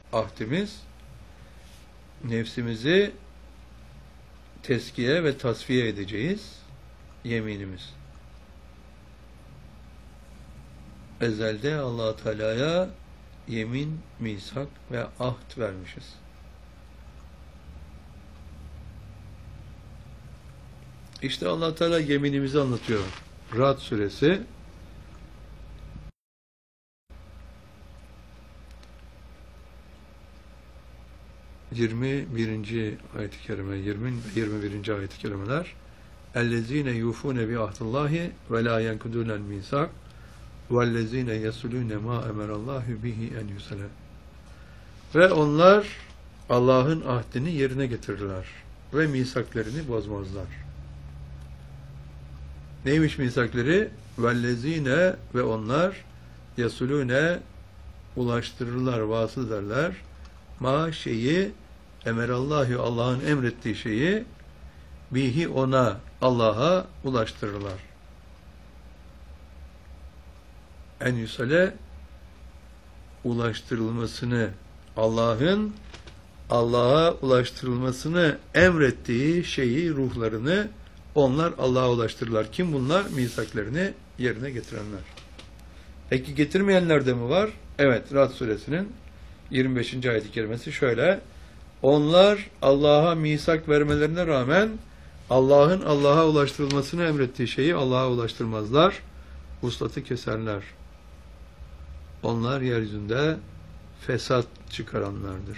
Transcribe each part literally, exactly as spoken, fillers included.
ahdimiz, nefsimizi teskiye ve tasfiye edeceğiz, yeminimiz. Ezelde Allah Teala'ya yemin, misak ve ahd vermişiz. İşte Allah Teala yeminimizi anlatıyor. Ra'd suresi yirmi birinci ayet-i kerime, yirmi ve yirmi birinci ayet-i kerimeler. اَلَّذ۪ينَ يُوفُونَ بِعَهْدِ اللّٰهِ وَلَا يَنْكُدُونَ الْمِيثَاقَ وَالَّذ۪ينَ يَصُلُونَ مَا اَمَرَ اللّٰهُ بِهِ اَنْ يُصَلَ. Ve onlar Allah'ın ahdini yerine getirirler ve misaklarını bozmazlar. Neymiş misakları? وَالَّذ۪ينَ ve onlar yasulune ulaştırırlar, vasıl ederler. Ma şeyi emerallahu Allah'ın emrettiği şeyi bihi ona Allah'a ulaştırırlar. En yusale ulaştırılmasını Allah'ın Allah'a ulaştırılmasını emrettiği şeyi, ruhlarını onlar Allah'a ulaştırırlar. Kim bunlar? Misaklarını yerine getirenler. Peki getirmeyenler de mi var? Evet, Ra'd suresinin yirmi beşinci ayet-i kerimesi şöyle: onlar Allah'a misak vermelerine rağmen Allah'ın Allah'a ulaştırılmasını emrettiği şeyi Allah'a ulaştırmazlar, vuslatı keserler. Onlar yeryüzünde fesat çıkaranlardır.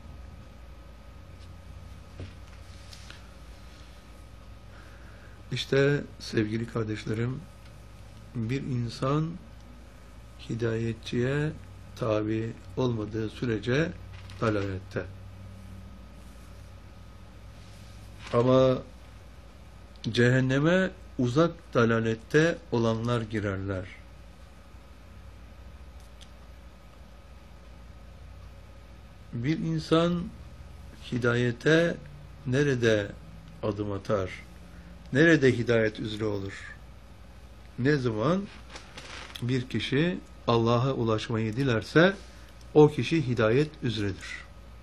İşte sevgili kardeşlerim, bir insan hidayetçiye tabi olmadığı sürece dalalette. Ama cehenneme uzak dalalette olanlar girerler. Bir insan hidayete nerede adım atar? Nerede hidayet üzere olur? Ne zaman bir kişi Allah'a ulaşmayı dilerse o kişi hidayet üzeredir.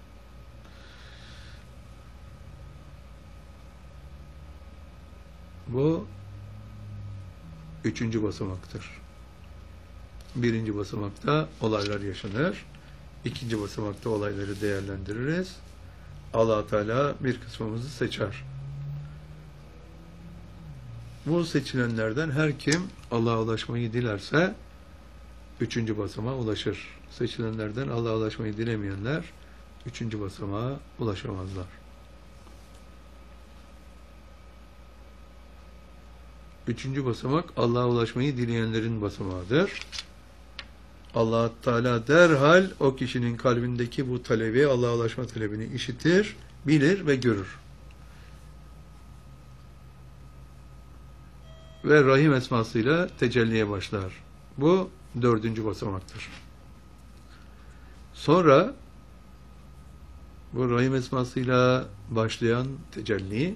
Bu üçüncü basamaktır. Birinci basamakta olaylar yaşanır. İkinci basamakta olayları değerlendiririz. Allah Teala bir kısmımızı seçer. Bu seçilenlerden her kim Allah'a ulaşmayı dilerse üçüncü basamağa ulaşır. Seçilenlerden Allah'a ulaşmayı dilemeyenler üçüncü basamağa ulaşamazlar. Üçüncü basamak Allah'a ulaşmayı dileyenlerin basamağıdır. Allah Teala derhal o kişinin kalbindeki bu talebi, Allah'a ulaşma talebini işitir, bilir ve görür. Ve Rahim esmasıyla tecelliye başlar. Bu dördüncü basamaktır. Sonra bu Rahim esmasıyla başlayan tecelli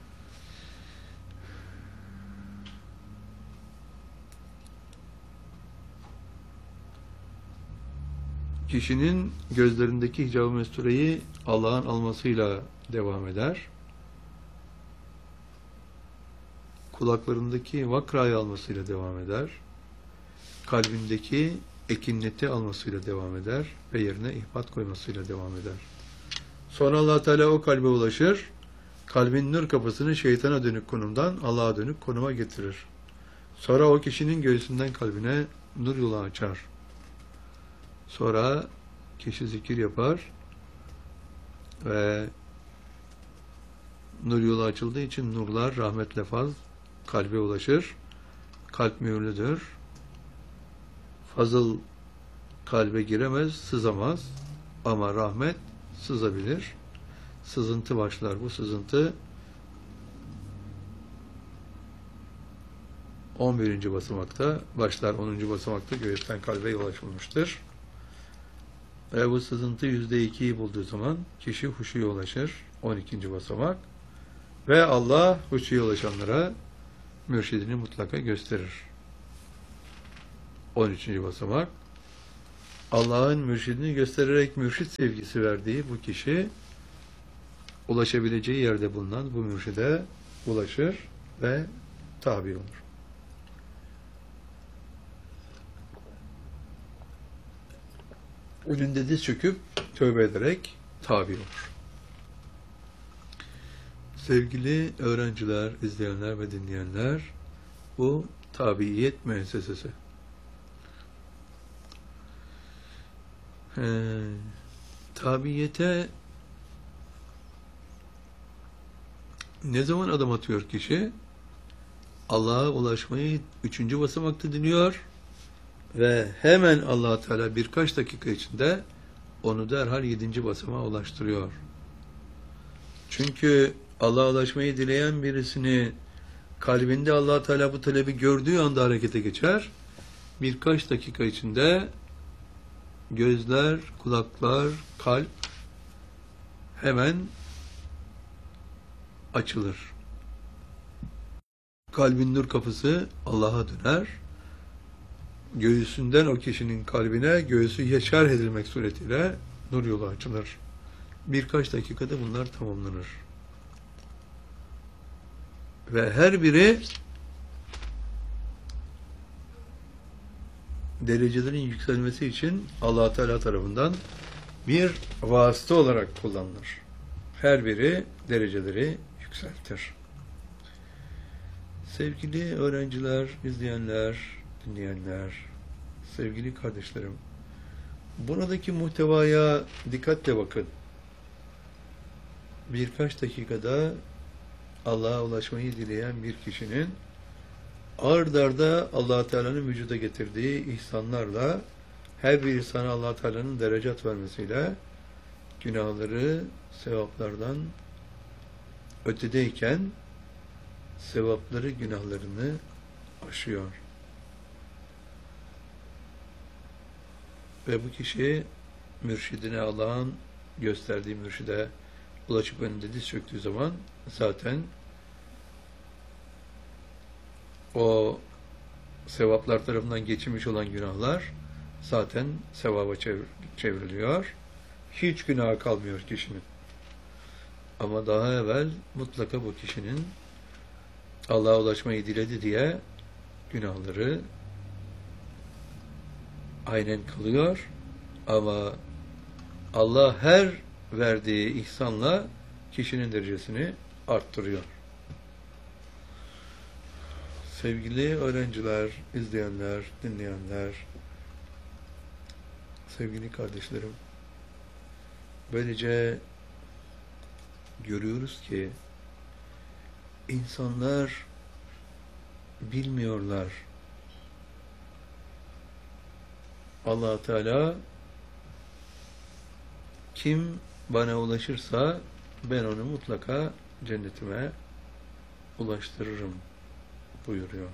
kişinin gözlerindeki hicab-ı mestureyi Allah'ın almasıyla devam eder. Kulaklarındaki vakrayı almasıyla devam eder. Kalbindeki ekinneti almasıyla devam eder ve yerine ihbat koymasıyla devam eder. Sonra Allah Teala o kalbe ulaşır. Kalbin nur kapısını şeytana dönük konumdan Allah'a dönük konuma getirir. Sonra o kişinin göğsünden kalbine nur yolu açar. Sonra kişi zikir yapar ve nur yolu açıldığı için nurlar, rahmet, lefaz kalbe ulaşır. Kalp mühürlüdür. Fazıl kalbe giremez, sızamaz ama rahmet sızabilir. Sızıntı başlar. Bu sızıntı on birinci basamakta başlar. onuncu basamakta göğüsten kalbe yol açılmıştır. Ve bu sızıntı yüzde ikiyi bulduğu zaman kişi huşuya ulaşır. on ikinci basamak. Ve Allah huşuya ulaşanlara mürşidini mutlaka gösterir. on üçüncü basamak. Allah'ın mürşidini göstererek mürşid sevgisi verdiği bu kişi ulaşabileceği yerde bulunan bu mürşide ulaşır ve tabi olur. Önünde diz çöküp tövbe ederek tabi olur. Sevgili öğrenciler, izleyenler ve dinleyenler, bu tabiiyet müessesesi. Ee, tabiyete ne zaman adım atıyor kişi? Allah'a ulaşmayı üçüncü basamakta diliyor ve hemen Allah Teala birkaç dakika içinde onu derhal yedinci basamağa ulaştırıyor. Çünkü Allah'a ulaşmayı dileyen birisini kalbinde Allah Teala bu talebi gördüğü anda harekete geçer. Birkaç dakika içinde gözler, kulaklar, kalp hemen açılır. Kalbin nur kapısı Allah'a döner. Göğsünden o kişinin kalbine göğsü yeşer edilmek suretiyle nur yolu açılır. Birkaç dakikada bunlar tamamlanır. Ve her biri derecelerin yükselmesi için Allah Teala tarafından bir vasıta olarak kullanılır. Her biri dereceleri yükseltir. Sevgili öğrenciler, izleyenler, dinleyenler, sevgili kardeşlerim, buradaki muhtevaya dikkatle bakın. Birkaç dakikada Allah'a ulaşmayı dileyen bir kişinin ard arda Allah Teala'nın vücuda getirdiği ihsanlarla her bir insana Allah Teala'nın derecat vermesiyle günahları sevaplardan ötedeyken sevapları günahlarını aşıyor. Ve bu kişi mürşidine, Allah'ın gösterdiği mürşide ulaşıp önünde diz çöktüğü zaman zaten o sevaplar tarafından geçirmiş olan günahlar zaten sevaba çevr çevriliyor. Hiç günah kalmıyor kişinin. Ama daha evvel mutlaka bu kişinin Allah'a ulaşmayı diledi diye günahları aynen kalıyor. Ama Allah her verdiği ihsanla kişinin derecesini arttırıyor. Sevgili öğrenciler, izleyenler, dinleyenler, sevgili kardeşlerim, böylece görüyoruz ki insanlar bilmiyorlar. Allah Teala kim bana ulaşırsa ben onu mutlaka cennetime ulaştırırım buyuruyor.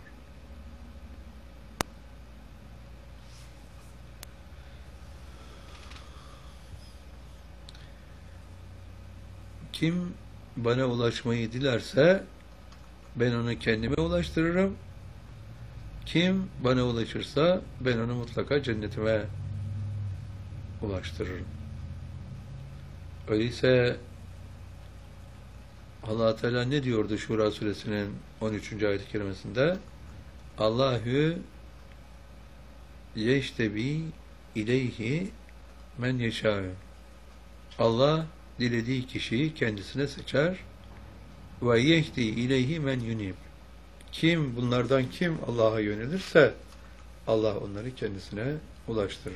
Kim bana ulaşmayı dilerse ben onu kendime ulaştırırım. Kim bana ulaşırsa ben onu mutlaka cennetime ulaştırırım. Öyleyse Allah Teala ne diyordu Şura suresinin on üçüncü ayet-i kerimesinde? Allahü yeştebi ileyhi men yeşâ'ü. Allah dilediği kişiyi kendisine seçer. Ve yehdi ileyhi men yunib. Kim bunlardan kim Allah'a yönelirse Allah onları kendisine ulaştırır.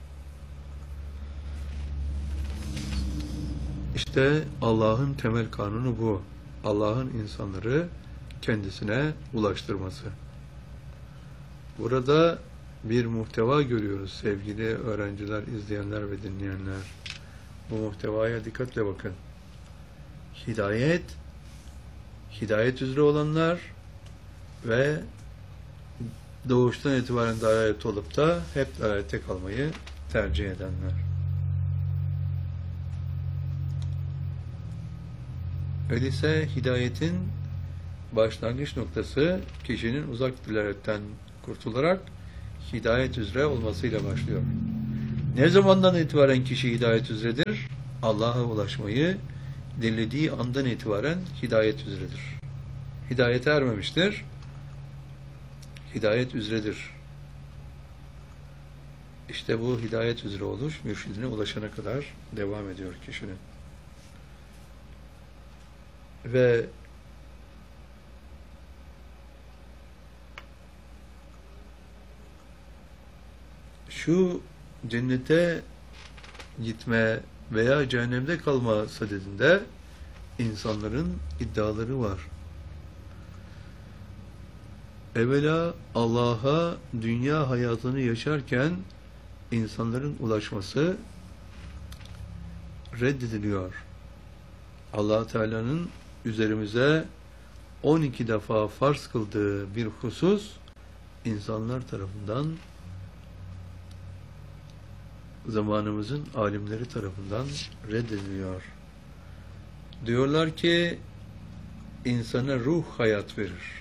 İşte Allah'ın temel kanunu bu. Allah'ın insanları kendisine ulaştırması. Burada bir muhteva görüyoruz sevgili öğrenciler, izleyenler ve dinleyenler. Bu muhtevaya dikkatle bakın. Hidayet, hidayet üzere olanlar ve doğuştan itibaren dalayet olup da hep dalayette kalmayı tercih edenler. Öyleyse hidayetin başlangıç noktası kişinin uzak dilaletten kurtularak hidayet üzere olmasıyla başlıyor. Ne zamandan itibaren kişi hidayet üzeredir? Allah'a ulaşmayı dilediği andan itibaren hidayet üzeredir. Hidayete ermemiştir. Hidayet üzeredir. İşte bu hidayet üzere oluş, mürşidine ulaşana kadar devam ediyor kişinin. Ve şu cennete gitme veya cehennemde kalma sadedinde insanların iddiaları var. Evvela Allah'a dünya hayatını yaşarken insanların ulaşması reddediliyor. Allah Teala'nın üzerimize on iki defa farz kıldığı bir husus insanlar tarafından, zamanımızın alimleri tarafından reddediliyor. Diyorlar ki insana ruh hayat verir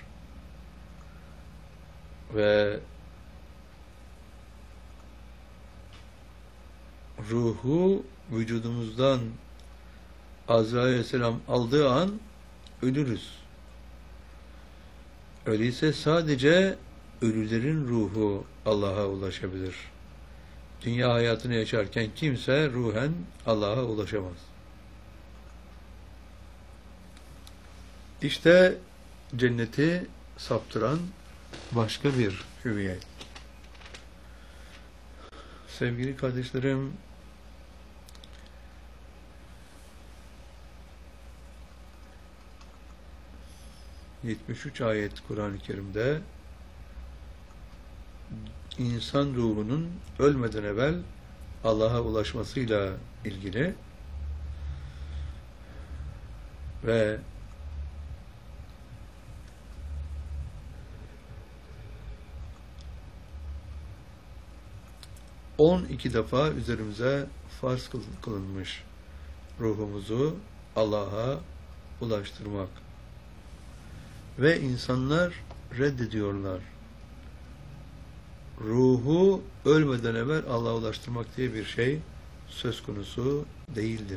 ve ruhu vücudumuzdan Azrail Aleyhisselam aldığı an ölürüz. Öyleyse sadece ölülerin ruhu Allah'a ulaşabilir. Dünya hayatını yaşarken kimse ruhen Allah'a ulaşamaz. İşte cenneti saptıran başka bir hüviyet. Sevgili kardeşlerim, yetmiş üç ayet Kur'an-ı Kerim'de insan ruhunun ölmeden evvel Allah'a ulaşmasıyla ilgili ve on iki defa üzerimize farz kılınmış ruhumuzu Allah'a ulaştırmak. Ve insanlar reddediyorlar. Ruhu ölmeden evvel Allah'a ulaştırmak diye bir şey söz konusu değildir.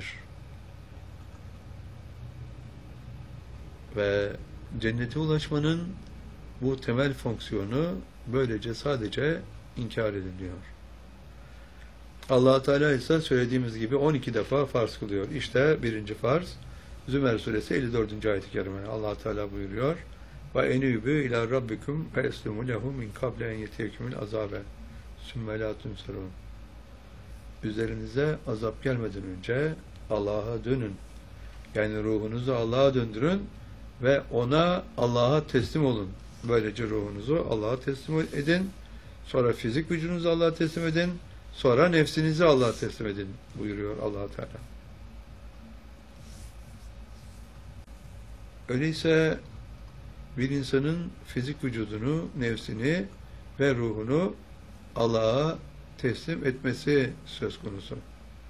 Ve cennete ulaşmanın bu temel fonksiyonu böylece sadece inkar ediliyor. Allah Teala ise söylediğimiz gibi on iki defa farz kılıyor. İşte birinci farz Zümer suresi elli dördüncü ayet-i kerime. Allah Teala buyuruyor: "Ve enübü ila rabbikum fe eslimu lehu min kable en yetiyekumul azabe sümme la tunserun." Üzerinize azap gelmeden önce Allah'a dönün. Yani ruhunuzu Allah'a döndürün ve ona, Allah'a teslim olun. Böylece ruhunuzu Allah'a teslim edin. Sonra fizik vücudunuzu Allah'a teslim edin. Sonra nefsinizi Allah'a teslim edin buyuruyor Allah Teala. Öyleyse bir insanın fizik vücudunu, nefsini ve ruhunu Allah'a teslim etmesi söz konusu.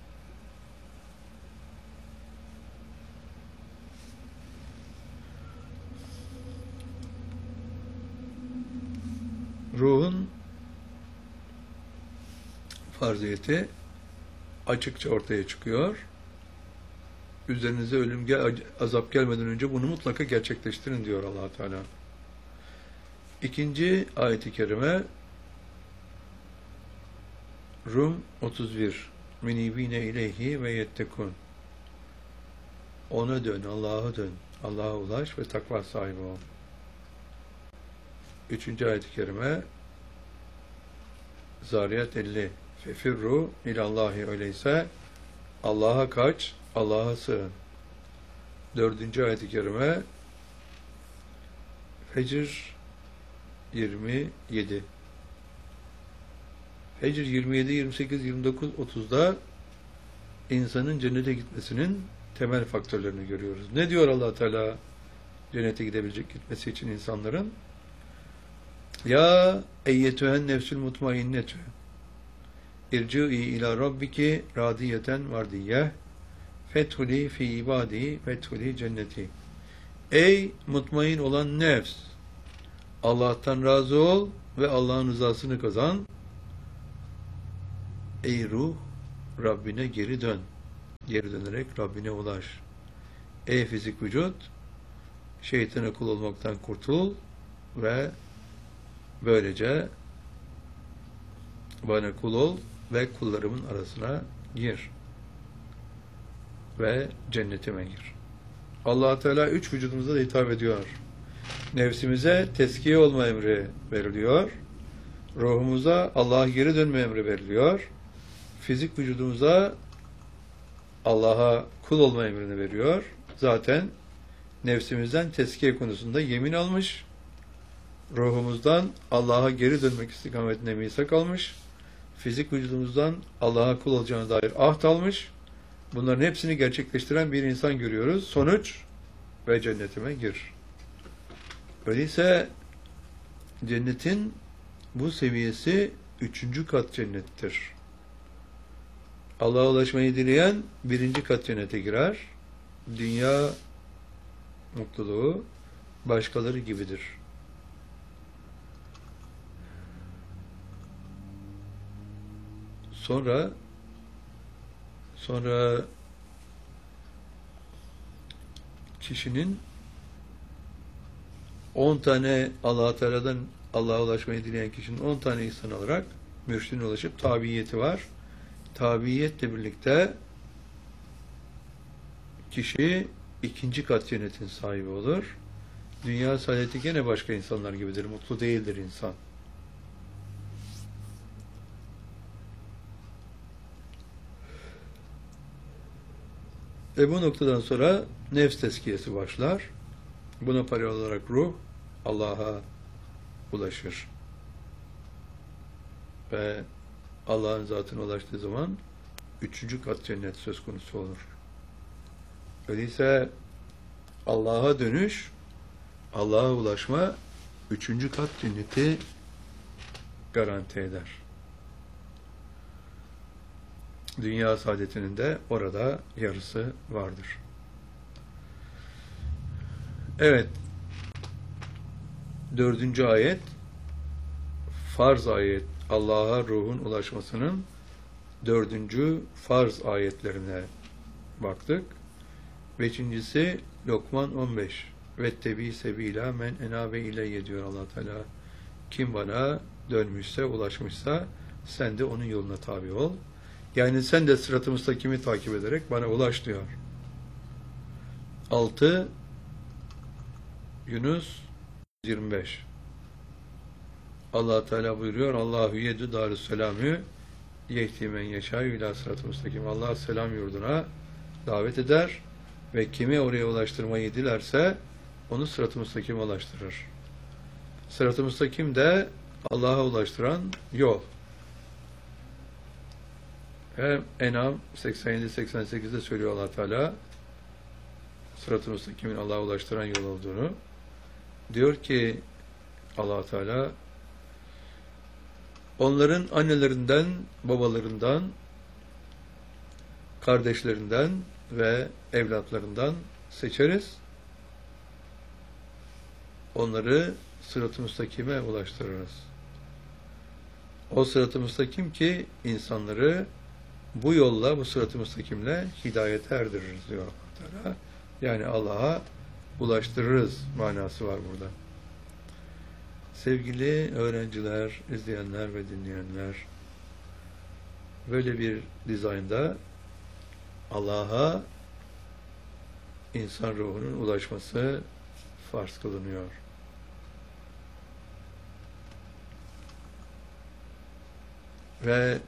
Ruhun farziyeti açıkça ortaya çıkıyor. Üzerinize ölüm gel, azap gelmeden önce bunu mutlaka gerçekleştirin diyor Allah Teala. İkinci ayet-i kerime Rum otuz bir. Minibine ileyhi ve yettekun. Ona dön, Allah'a dön. Allah'a ulaş ve takva sahibi ol. Üçüncü ayet-i kerime Zariyat elli. Fefirru ilallahi, öyleyse Allah'a kaç, Allah'a sığın. Dördüncü ayet-i kerime Fecr yirmi yedi. Fecr yirmi yedi, yirmi sekiz, yirmi dokuz, otuzda insanın cennete gitmesinin temel faktörlerini görüyoruz. Ne diyor Allah Teala cennete gidebilecek gitmesi için insanların? Ya eyyetühen nefsül mutmainnetü irci'i ila rabbiki radiyeten vardiyeh fethuli fi ibadi fethuli cenneti. Ey mutmain olan nefs, Allah'tan razı ol ve Allah'ın rızasını kazan. Ey ruh, Rabbine geri dön. Geri dönerek Rabbine ulaş. Ey fizik vücut, şeytana kul olmaktan kurtul ve böylece bana kul ol ve kullarımın arasına gir ve cennetime gir. Allah Teala üç vücudumuza da hitap ediyor. Nefsimize teskiye olma emri veriliyor. Ruhumuza Allah'a geri dönme emri veriliyor. Fizik vücudumuza Allah'a kul olma emrini veriyor. Zaten nefsimizden teskiye konusunda yemin almış. Ruhumuzdan Allah'a geri dönmek istikametine misak almış. Fizik vücudumuzdan Allah'a kul olacağına dair ahd almış. Bunların hepsini gerçekleştiren bir insan görüyoruz. Sonuç ve cennetime gir. Öyleyse cennetin bu seviyesi üçüncü kat cennettir. Allah'a ulaşmayı dileyen birinci kat cennete girer. Dünya mutluluğu başkaları gibidir. Sonra sonra kişinin on tane Allah Teala'dan Allah'a ulaşmayı dileyen kişinin on tane insan olarak mürşidine ulaşıp tabiyeti var. Tabiyetle birlikte kişi ikinci kat cennetin sahibi olur. Dünya saadeti gene başka insanlar gibidir. Mutlu değildir insan. Ve bu noktadan sonra nefs tezkiyesi başlar. Buna paralel olarak ruh Allah'a ulaşır. Ve Allah'ın zatına ulaştığı zaman üçüncü kat cennet söz konusu olur. Öyleyse Allah'a dönüş, Allah'a ulaşma üçüncü kat cenneti garanti eder. Dünya saadetinin de orada yarısı vardır. Evet, dördüncü ayet, farz ayet, Allah'a ruhun ulaşmasının dördüncü farz ayetlerine baktık. Beşincisi Lokman on beş. Vettebi sebila men enabe ileyye diyor Allah Teala. Kim bana dönmüşse, ulaşmışsa sen de onun yoluna tabi ol. Yani sen de sırat-ı müstakimi takip ederek bana ulaş diyor. altı Yunus yirmi beş. Allah Teala buyuruyor: Allahu yedü darüsselamü yehdi men yeşâ ilâ sırat-ı müstakim. Allah selam yurduna davet eder ve kimi oraya ulaştırmayı dilerse onu sırat-ı müstakime ulaştırır. Sırat-ı müstakim de Allah'a ulaştıran yol. Hem En'am seksen yedi seksen sekiz'de söylüyor Allah Teala sırat-ı müstakimin Allah'a ulaştıran yol olduğunu. Diyor ki Allah Teala, onların annelerinden, babalarından, kardeşlerinden ve evlatlarından seçeriz. Onları sırat-ı müstakime ulaştırırız. O sırat-ı müstakim ki insanları bu yolla, bu sırat-ı müstakimle hidayete erdiririz diyor Allah Teala. Yani Allah'a ulaştırırız manası var burada. Sevgili öğrenciler, izleyenler ve dinleyenler, böyle bir dizaynda Allah'a insan ruhunun ulaşması farz kılınıyor. Ve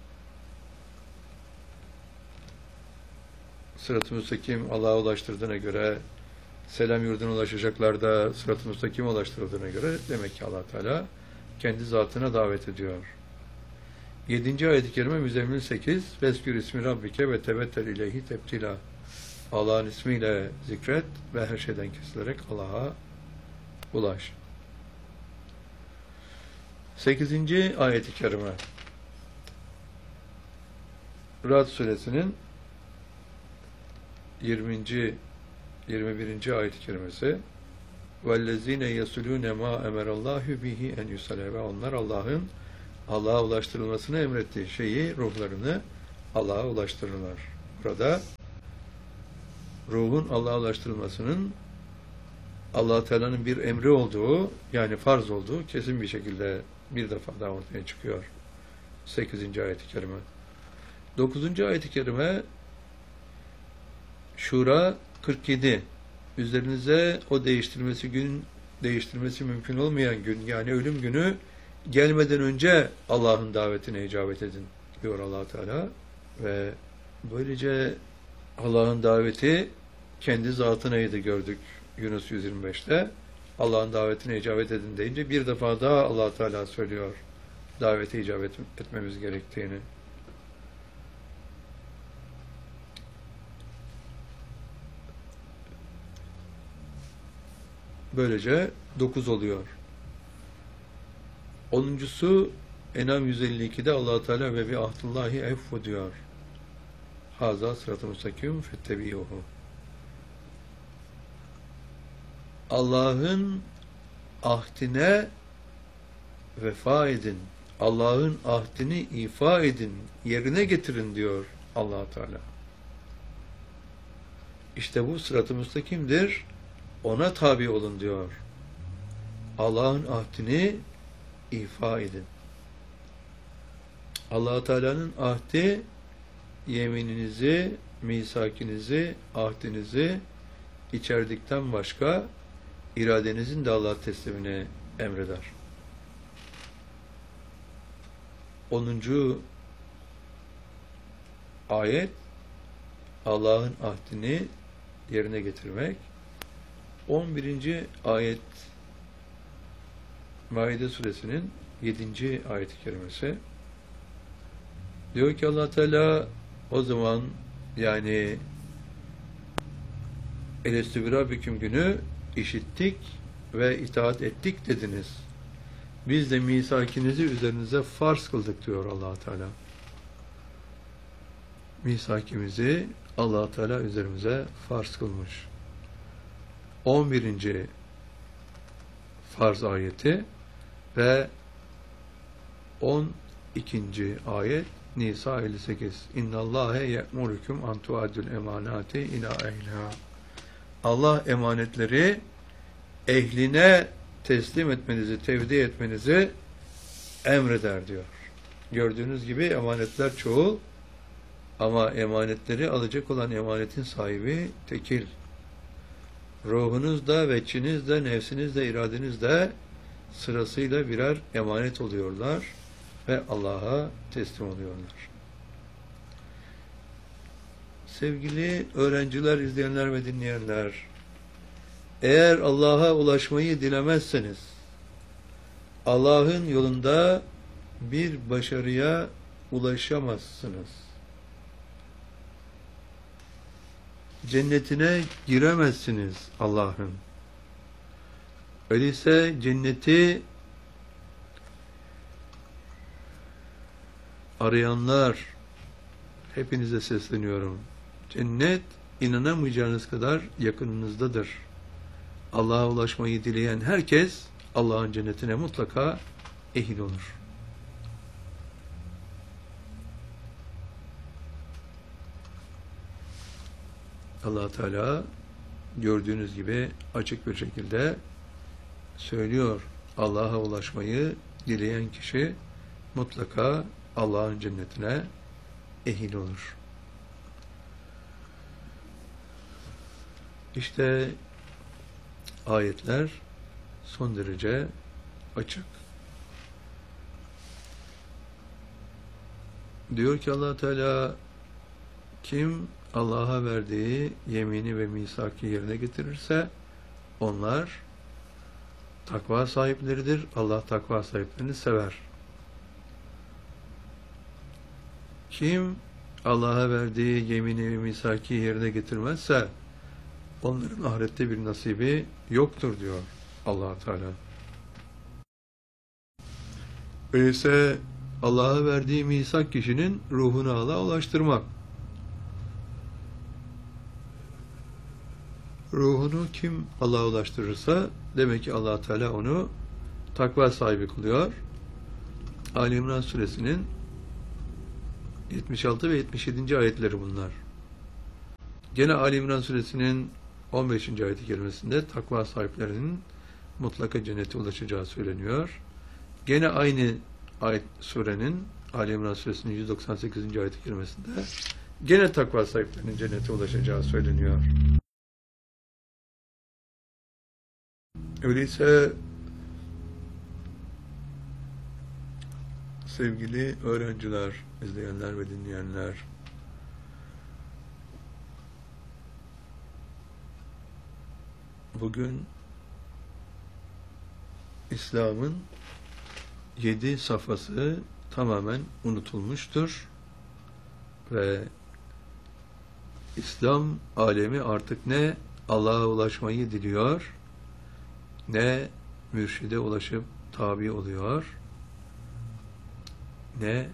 sırat-ı müstakim Allah'a ulaştırdığına göre, selam yurduna ulaşacaklar da sırat-ı müstakime ulaştırıldığına göre demek ki Allah Teala kendi zatına davet ediyor. yedinci ayet-i kerime Müzzemmil sekiz. Veskür ismi Rabbike ve tebettel ileyhi tebtila. Allah'ın ismiyle zikret ve her şeyden kesilerek Allah'a ulaş. sekizinci ayet-i kerime Ra'd suresinin yirminci yirmi birinci ayet-i kerimesi وَالَّذ۪ينَ يَسُلُونَ مَا اَمَرَ اللّٰهُ بِهِ اَنْ يُسَلَى ve onlar Allah'ın Allah'a ulaştırılmasını emrettiği şeyi, ruhlarını Allah'a ulaştırırlar. Burada ruhun Allah'a ulaştırılmasının Allah-u Teala'nın bir emri olduğu, yani farz olduğu kesin bir şekilde bir defa daha ortaya çıkıyor. sekizinci ayet-i kerime. dokuzuncu ayet-i kerime Şura kırk yedi. Üzerinize o değiştirmesi gün değiştirmesi mümkün olmayan gün, yani ölüm günü gelmeden önce Allah'ın davetine icabet edin diyor Allah Teala ve böylece Allah'ın daveti kendi zatınaydı gördük Yunus yüz yirmi beşte. Allah'ın davetine icabet edin deyince bir defa daha Allah Teala söylüyor davete icabet etmemiz gerektiğini. Böylece dokuz oluyor. Onuncusu En'am yüz elli ikide Allah Teala ve bi ahdullahi effu diyor. Haza sırat-ı müstakim fettebi'uhu. Allah'ın ahdine vefa edin. Allah'ın ahdini ifa edin, yerine getirin diyor Allah Teala. İşte bu sırat-ı müstakimdir. Ona tabi olun diyor. Allah'ın ahdini ifa edin. Allah Teala'nın ahdi yemininizi, misakinizi, ahdinizi içerdikten başka iradenizin de Allah teslimini emreder. onuncu ayet Allah'ın ahdini yerine getirmek. on birinci ayet Maide suresinin yedinci ayet-i kerimesi. Diyor ki Allah Teala o zaman, yani elestü birabbiküm günü işittik ve itaat ettik dediniz. Biz de misakinizi üzerinize farz kıldık diyor Allah Teala. Misakimizi Allah Teala üzerimize farz kılmış. on birinci farz ayeti ve on ikinci ayet Nisa elli sekiz. İnnallâhe ye'murukum an tu'addul emanati ila ehliha. Allah emanetleri ehline teslim etmenizi, tevdi etmenizi emreder diyor. Gördüğünüz gibi emanetler çoğul ama emanetleri alacak olan emanetin sahibi tekil. Ruhunuz da, veçiniz de, nefsiniz de, iradeniz de sırasıyla birer emanet oluyorlar ve Allah'a teslim oluyorlar. Sevgili öğrenciler, izleyenler ve dinleyenler, eğer Allah'a ulaşmayı dilemezseniz, Allah'ın yolunda bir başarıya ulaşamazsınız. Cennetine giremezsiniz Allah'ın. Öyleyse cenneti arayanlar, hepinize sesleniyorum. Cennet inanamayacağınız kadar yakınınızdadır. Allah'a ulaşmayı dileyen herkes Allah'ın cennetine mutlaka ehil olur. Allah Teala gördüğünüz gibi açık bir şekilde söylüyor. Allah'a ulaşmayı dileyen kişi mutlaka Allah'ın cennetine ehil olur. İşte ayetler son derece açık. Diyor ki Allah Teala, kim Allah'a verdiği yemini ve misaki yerine getirirse onlar takva sahipleridir. Allah takva sahiplerini sever. Kim Allah'a verdiği yemini ve misaki yerine getirmezse onların ahirette bir nasibi yoktur diyor Allah Teala. Öyleyse Allah'a verdiği misak kişinin ruhunu Allah'a ulaştırmak. Ruhunu kim Allah'a ulaştırırsa demek ki Allah Teala onu takva sahibi kılıyor. Ali İmran suresinin yetmiş altı ve yetmiş yedinci ayetleri bunlar. Gene Ali İmran suresinin on beşinci ayet-i kerimesinde takva sahiplerinin mutlaka cennete ulaşacağı söyleniyor. Gene aynı ayet surenin Ali İmran suresinin yüz doksan sekizinci ayet-i kerimesinde gene takva sahiplerinin cennete ulaşacağı söyleniyor. Öyleyse sevgili öğrenciler, izleyenler ve dinleyenler, bugün İslam'ın yedi safhası tamamen unutulmuştur ve İslam alemi artık ne Allah'a ulaşmayı diliyor, ne mürşide ulaşıp tabi oluyor, ne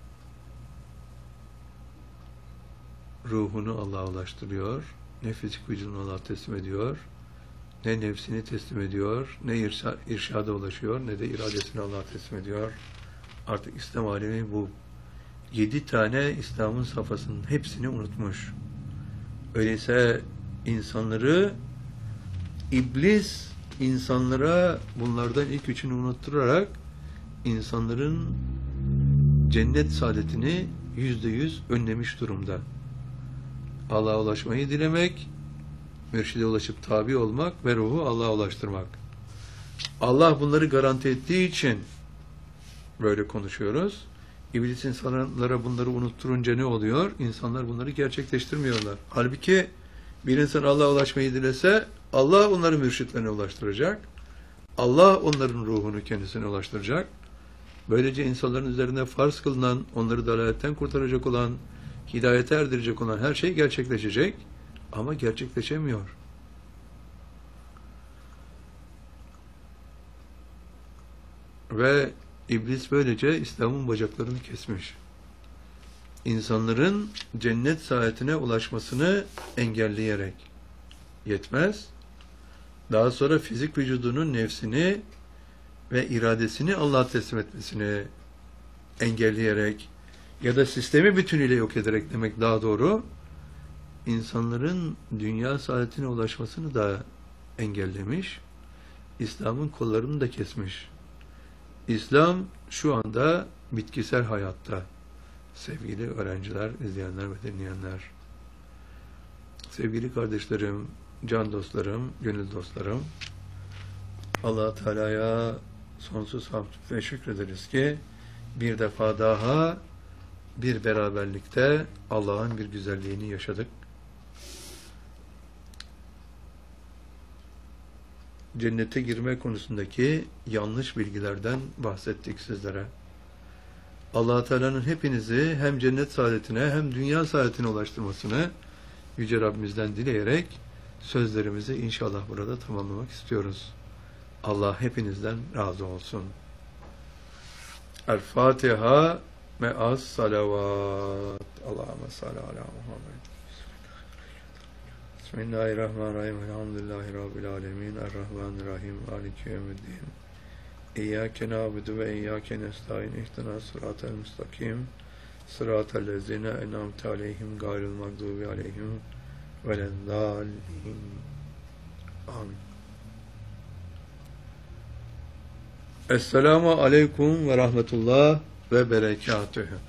ruhunu Allah'a ulaştırıyor, ne fizik vücudunu Allah'a teslim ediyor, ne nefsini teslim ediyor, ne irşa, irşada ulaşıyor, ne de iradesini Allah'a teslim ediyor. Artık İslam alemi bu yedi tane İslam'ın safhasının hepsini unutmuş. Öyleyse insanları iblis insanlara bunlardan ilk üçünü unutturarak insanların cennet saadetini yüzde yüz önlemiş durumda. Allah'a ulaşmayı dilemek, mürşide ulaşıp tabi olmak ve ruhu Allah'a ulaştırmak. Allah bunları garanti ettiği için böyle konuşuyoruz. İblis insanlara bunları unutturunca ne oluyor? İnsanlar bunları gerçekleştirmiyorlar. Halbuki bir insan Allah'a ulaşmayı dilese Allah onları mürşitlerine ulaştıracak. Allah onların ruhunu kendisine ulaştıracak. Böylece insanların üzerine farz kılınan, onları dalaletten kurtaracak olan, hidayete erdirecek olan her şey gerçekleşecek. Ama gerçekleşemiyor. Ve İblis böylece İslam'ın bacaklarını kesmiş. İnsanların cennet saadetine ulaşmasını engelleyerek yetmez. Daha sonra fizik vücudunun nefsini ve iradesini Allah'a teslim etmesini engelleyerek ya da sistemi bütünüyle yok ederek demek daha doğru, insanların dünya saadetine ulaşmasını da engellemiş, İslam'ın kollarını da kesmiş. İslam şu anda bitkisel hayatta. Sevgili öğrenciler, izleyenler ve dinleyenler. Sevgili kardeşlerim, can dostlarım, gönül dostlarım, Allah Teala'ya sonsuz hamd ve şükrederiz ki bir defa daha bir beraberlikte Allah'ın bir güzelliğini yaşadık. Cennete girme konusundaki yanlış bilgilerden bahsettik sizlere. Allah Teala'nın hepinizi hem cennet saadetine hem dünya saadetine ulaştırmasını Yüce Rabbimizden dileyerek sözlerimizi inşallah burada tamamlamak istiyoruz. Allah hepinizden razı olsun. El Fatiha me'as salavat. Allahümme salli ala Muhammed. Bismillahirrahmanirrahim. Elhamdülillahi Rabbil alemin. Errahmanirrahim. Maliki yevmiddin. İyyâke nâbudu ve iyyâke nestaîn. İhdina sıratel müstakim. Sıratel lezîne en'amte aleyhim gayril mağdûbi aleyhim veleddâllîn. Amin. Esselamu aleyküm ve rahmetullah ve berekatühü.